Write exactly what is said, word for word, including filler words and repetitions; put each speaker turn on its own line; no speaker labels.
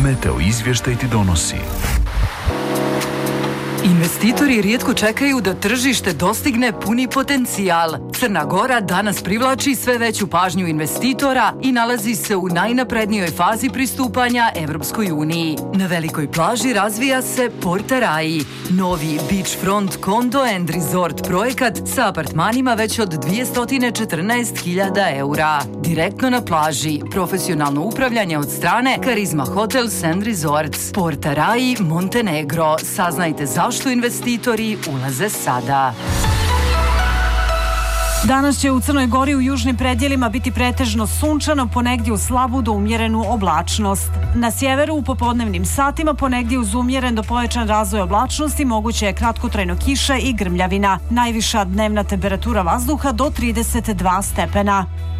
Meteo izvještaj ti donosi.
Investitori rijetko čekaju da tržište dostigne puni potencijal. Crna Gora danas privlači sve veću pažnju investitora i nalazi se u najnaprednijoj fazi pristupanja Evropskoj uniji. Na velikoj plaži razvija se Porta Rai, novi beachfront condo and resort projekat sa apartmanima već od dvjesto četrnaest hiljada eura. Direktno na plaži, profesionalno upravljanje od strane Karizma Hotels and Resorts. Porta Rai, Montenegro. Saznajte zašto što investitori ulaze sada.
Danas će u Crnoj Gori u južnim predjelima biti pretežno sunčano, ponegdje uz slabu do umjerenu oblačnost. Na sjeveru u popodnevnim satima ponegdje uz umjeren do povećan razvoj oblačnosti moguće je kratkotrajno kiša i grmljavina. Najviša dnevna temperatura vazduha do trideset dva stepena.